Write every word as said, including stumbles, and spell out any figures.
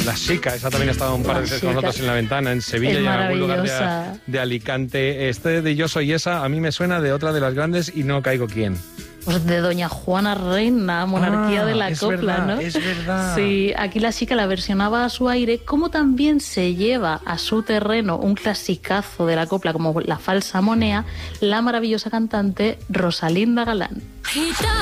La Chica, esa también ha estado un par de veces con nosotros en La Ventana, en Sevilla y en algún lugar de, de Alicante. Este de Yo Soy Esa a mí me suena de otra de las grandes y no caigo quién. Pues de Doña Juana Reina, Monarquía ah, de la es Copla, verdad, ¿no? Es verdad. Sí, aquí La Chica la versionaba a su aire, como también se lleva a su terreno un clasicazo de la copla como La Falsa Monea, la maravillosa cantante Rosalinda Galán.